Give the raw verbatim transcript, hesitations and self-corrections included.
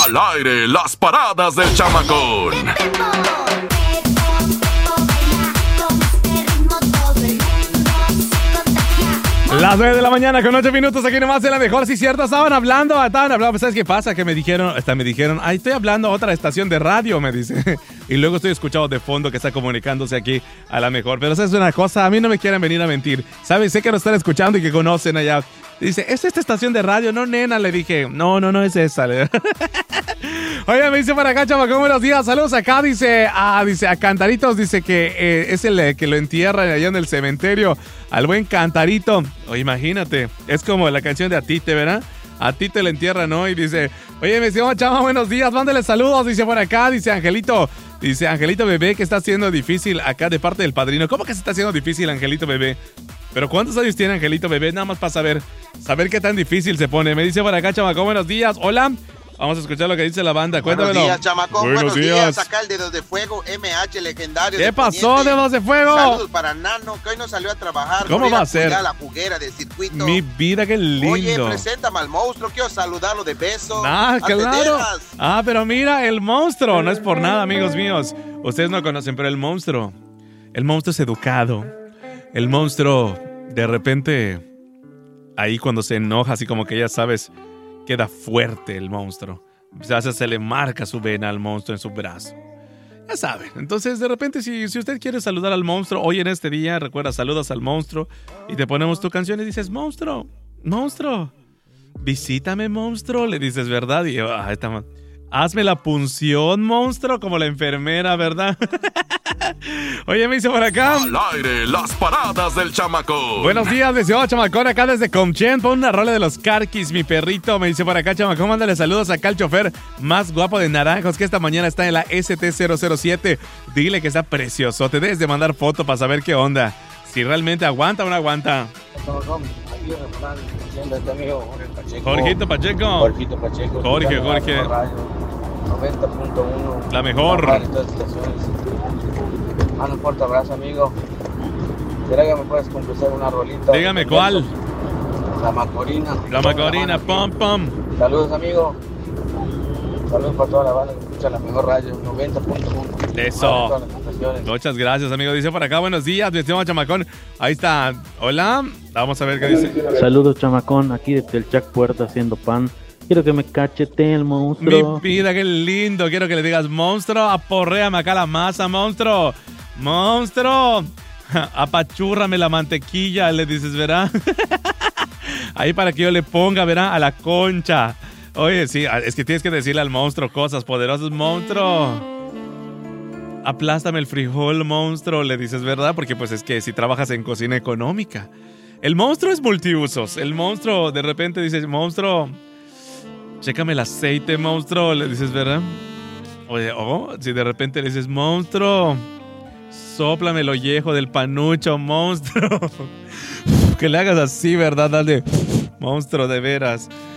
Al aire, las paradas del chamacón. Las nueve de la mañana con ocho minutos aquí nomás en la mejor. Sí, cierto, estaban hablando, estaban hablando. ¿Sabes qué pasa? Que me dijeron, hasta me dijeron, ay, estoy hablando a otra estación de radio, me dice. Y luego estoy escuchando de fondo que está comunicándose aquí a la mejor. Pero ¿sabes una cosa? A mí no me quieren venir a mentir. ¿Sabes? Sé que lo están escuchando y que conocen allá. Dice, ¿es esta estación de radio? No, nena, le dije. No, no, no es esa. Oye, me dice para acá, chamaco, buenos días. Saludos acá, dice, a, dice, a Cantaritos, dice que eh, es el eh, que lo entierran allá en el cementerio. Al buen Cantarito. Oye, imagínate, es como la canción de A Ti Te, ¿verdad? A ti te lo entierran, ¿no? Y dice, oye, me dice, oh, chama, buenos días, mándale saludos, dice por acá, dice Angelito. Dice, Angelito Bebé, que está haciendo difícil acá de parte del padrino. ¿Cómo que se está haciendo difícil, Angelito Bebé? ¿Pero cuántos años tiene Angelito Bebé? Nada más para saber, saber qué tan difícil se pone. Me dice por acá, chamaco, buenos días. Hola. Vamos a escuchar lo que dice la banda. Cuéntamelo. Buenos días, chamacón. Buenos, Buenos días. días. Acá el Dedos de Fuego, M H legendario. ¿Qué pasó, Dedos de Fuego? Saludos para Nano, que hoy no salió a trabajar. ¿Cómo va a ser? A la juguera del circuito. Mi vida, qué lindo. Oye, preséntame al monstruo. Quiero saludarlo de beso. Ah, claro. Ah, pero mira, el monstruo. No es por nada, amigos míos. Ustedes no conocen, pero el monstruo. El monstruo es educado. El monstruo, de repente, ahí cuando se enoja, así como que ya sabes, queda fuerte el monstruo. O sea, se le marca su vena al monstruo en su brazo. Ya saben. Entonces, de repente, si, si usted quiere saludar al monstruo hoy en este día, recuerda, saludas al monstruo y te ponemos tu canción y dices, monstruo, monstruo, visítame, monstruo. Le dices, ¿verdad? Y yo, ah, está mal. Hazme la punción, monstruo, como la enfermera, ¿verdad? Oye, me dice por acá. Al aire, las paradas del chamacón. Buenos días, deseo chamacón, acá desde Comchen. Pon una rola de los Carquis, mi perrito. Me dice por acá, chamacón, mándale saludos acá al chofer más guapo de Naranjos, que esta mañana está en la S T cero cero siete. Dile que está precioso. Te debes de mandar foto para saber qué onda. Si realmente aguanta o no aguanta. Jorgito Pacheco. Jorgito Pacheco. Jorge, Jorge. noventa punto uno. La mejor. Mando un fuerte abrazo, amigo. ¿Será que me puedes complacer una rolita? Dígame cuál. La Macorina. La Macorina, pom, pom. Saludos, amigo. Saludos para toda la banda que escucha la mejor radio, noventa punto uno. Eso. Muchas gracias, amigo. Dice por acá, buenos días, mi estimado chamacón. Ahí está. Hola. Vamos a ver qué dice. Saludos, chamacón. Aquí desde el Chac Puerta haciendo pan. Quiero que me cachete el monstruo. Mi vida, qué lindo. Quiero que le digas, monstruo, aporréame acá la masa, monstruo. Monstruo, apachúrrame la mantequilla, le dices, ¿verdad? Ahí para que yo le ponga, ¿verdad? A la concha. Oye, sí, es que tienes que decirle al monstruo cosas poderosas. Monstruo, aplástame el frijol, monstruo, le dices, ¿verdad? Porque pues es que si trabajas en cocina económica. El monstruo es multiusos. El monstruo de repente dice, monstruo, chécame el aceite, monstruo, le dices, ¿verdad? Oye, o si de repente le dices, monstruo, sóplame el ollejo del panucho, monstruo. Que le hagas así, ¿verdad? Dale, monstruo, de veras.